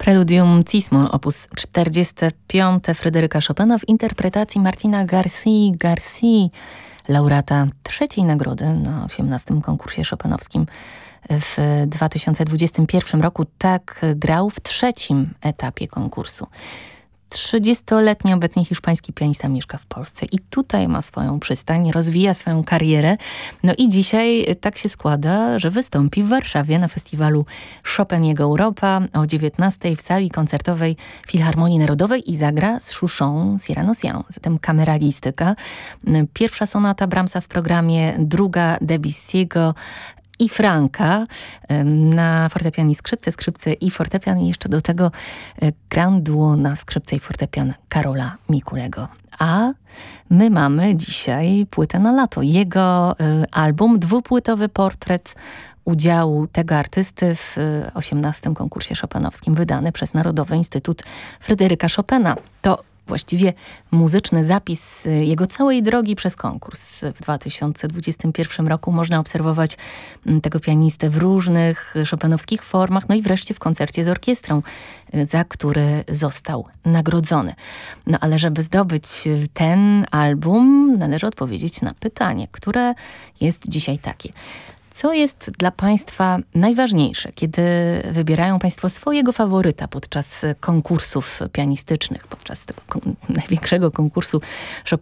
Preludium Cis-moll op. 45 Fryderyka Chopina w interpretacji Martina Garcia, laureata trzeciej nagrody na 18. konkursie chopinowskim w 2021 roku. Tak grał w trzecim etapie konkursu. 30-letni obecnie hiszpański pianista mieszka w Polsce i tutaj ma swoją przystań, rozwija swoją karierę. No i dzisiaj tak się składa, że wystąpi w Warszawie na festiwalu Chopin Jego Europa o 19:00 w sali koncertowej Filharmonii Narodowej i zagra z Chouchon Cyrano Sien. Zatem kameralistyka. Pierwsza sonata Brahmsa w programie, druga Debussy'ego i Franka na fortepian i skrzypce i fortepian i jeszcze do tego grand duo na skrzypce i fortepian Karola Mikulego. A my mamy dzisiaj płytę na lato. Jego album, dwupłytowy portret udziału tego artysty w 18. konkursie chopinowskim wydany przez Narodowy Instytut Fryderyka Chopina. To właściwie muzyczny zapis jego całej drogi przez konkurs. W 2021 roku można obserwować tego pianistę w różnych chopinowskich formach, no i wreszcie w koncercie z orkiestrą, za który został nagrodzony. No ale żeby zdobyć ten album, należy odpowiedzieć na pytanie, które jest dzisiaj takie. Co jest dla Państwa najważniejsze, kiedy wybierają Państwo swojego faworyta podczas konkursów pianistycznych, podczas tego największego konkursu